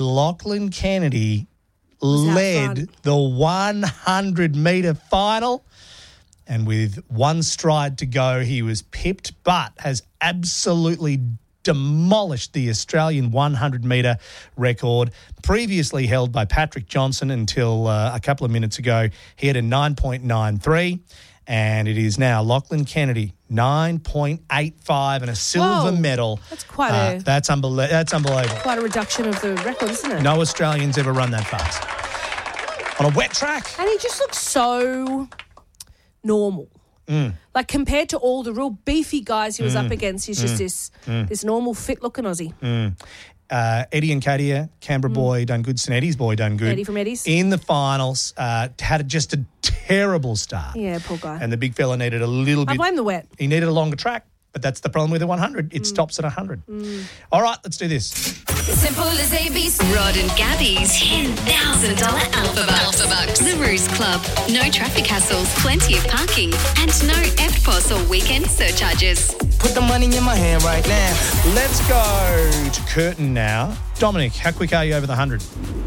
Lachlan Kennedy led the 100-metre final. And with one stride to go, he was pipped, but has absolutely demolished the Australian 100-metre record, previously held by Patrick Johnson until a couple of minutes ago. He had a 9.93, and it is now Lachlan Kennedy, 9.85 and a silver medal. That's quite that's unbelievable. Quite a reduction of the record, isn't it? No Australians ever run that fast. On a wet track. And he just looks so normal. Like compared to all the real beefy guys he was up against, he's just this normal, fit-looking Aussie. Eddie and Katia, Canberra boy, done good. St Eddie's boy, done good. Eddie from Eddie's. In the finals, had just a terrible start. Yeah, poor guy. And the big fella needed a little bit. I blame the wet. He needed a longer track, but that's the problem with the 100. It stops at 100. All right, let's do this. Simple as ABC. Rod and Gabby's $10,000 Alpha Bucks. The Ruse Club. No traffic hassles, plenty of parking, and no EFTPOS or weekend surcharges. Put the money in my hand right now. Let's go to Curtin now. Dominic, how quick are you over the 100?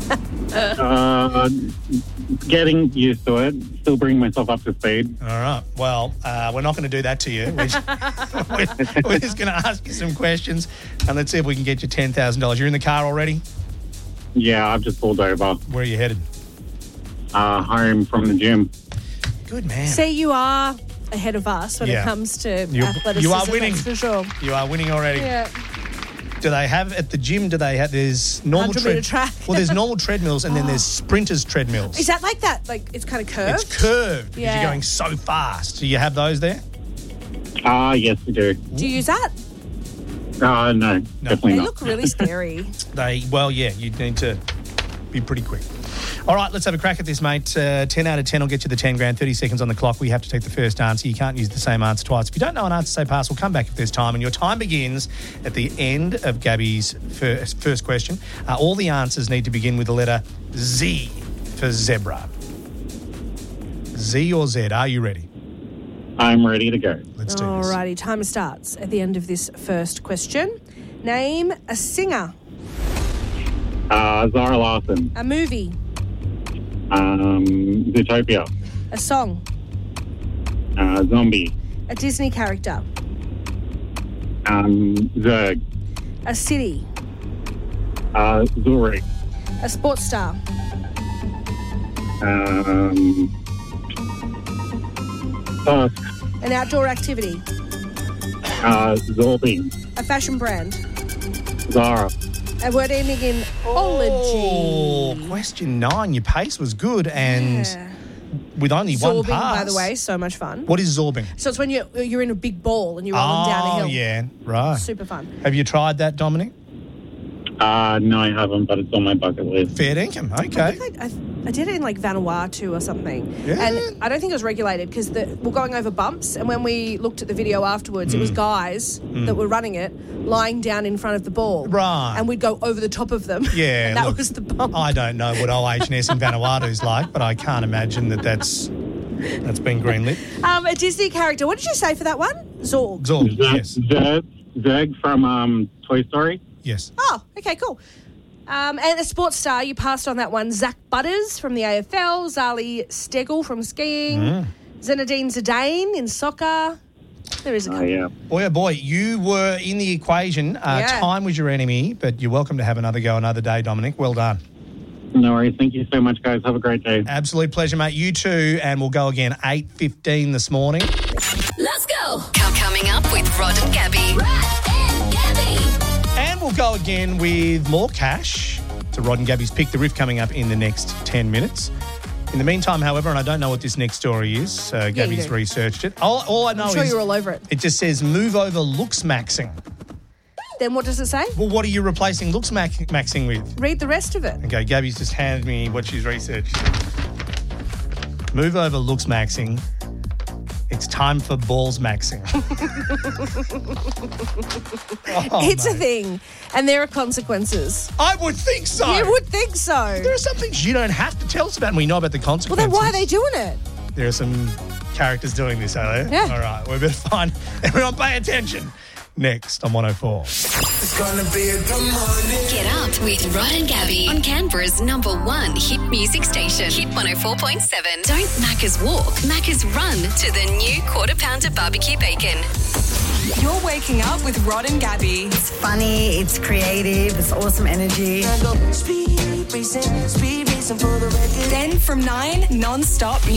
Getting used to it. Still bringing myself up to speed. All right. Well, we're not going to do that to you. We're just going to ask you some questions, and let's see if we can get you $10,000. You're in the car already? Yeah, I've just pulled over. Where are you headed? Home from the gym. Good man. See, you are ahead of us when it comes to athleticism. You are winning. That's for sure. You are winning already. Yeah. Do they have at the gym? There's normal 100-metre track. Well, there's normal treadmills, and then there's sprinters treadmills. Is that like that? Like it's kind of curved? It's curved because you're going so fast. Do you have those there? Yes, we do. Do you use that? No, definitely They not. look really scary. You need to be pretty quick. All right, let's have a crack at this, mate. 10 out of 10 will get you the 10 grand. 30 seconds on the clock. We have to take the first answer. You can't use the same answer twice. If you don't know an answer, say pass. We'll come back if there's time. And your time begins at the end of Gabby's first question. All the answers need to begin with the letter Z for zebra. Z or Z? Are you ready? I'm ready to go. Let's do this. Alrighty, timer starts at the end of this first question. Name a singer. Zara Larson. A movie. Zootopia. A song. Zombie. A Disney character. Zerg. A city. Zurich. A sports star. An outdoor activity. Zorbing. A fashion brand. Zara. A word ending in ology. Question 9. Your pace was good and with only one Zorbing, pass. by the way, so much fun. What is zorbing? So it's when you're in a big ball and you're rolling down a hill. Oh, yeah, right. Super fun. Have you tried that, Dominic? No, I haven't, but it's on my bucket list. Fair dinkum, okay. I did it in like Vanuatu or something. Yeah. And I don't think it was regulated because we're going over bumps. And when we looked at the video afterwards, it was guys that were running it lying down in front of the ball. Right. And we'd go over the top of them. Yeah, And that look, was the bump. I don't know what OH&S in Vanuatu's like, but I can't imagine that's been greenlit. A Disney character. What did you say for that one? Zorg. Zorg, yes. Zerg from Toy Story. Yes. Oh, okay, cool. And a sports star, you passed on that one. Zach Butters from the AFL, Zali Stegel from skiing, Zinedine Zidane in soccer. There is a couple. Yeah. Boy, oh boy, you were in the equation. Time was your enemy, but you're welcome to have another go another day, Dominic. Well done. No worries. Thank you so much, guys. Have a great day. Absolute pleasure, mate. You too, and we'll go again 8:15 this morning. Let's go. Coming up with Rod and Gabby. Rod and Gabby. And we'll go again with more cash to Rod and Gabby's Pick the Riff coming up in the next 10 minutes. In the meantime, however, and I don't know what this next story is, Gabby's researched it. All I know I'm sure is you're all over it. It just says move over looks maxing. Then what does it say? Well, what are you replacing looks maxing with? Read the rest of it. Okay, Gabby's just handed me what she's researched. Move over looks maxing. It's time for balls maxing. It's a thing, and there are consequences. I would think so. You would think so. There are some things you don't have to tell us about, and we know about the Well, consequences. then why are they doing it? There are some characters doing this, are there? Yeah. All right, we better find everyone pay attention. next on 104. It's gonna be a good morning. Get up with Rod and Gabby on Canberra's #1 hit music station, Hit 104.7. Don't Macca's walk, Macca's run to the new Quarter Pounder barbecue bacon. You're waking up with Rod and Gabby. It's funny, it's creative, it's awesome energy. Then from 9, non-stop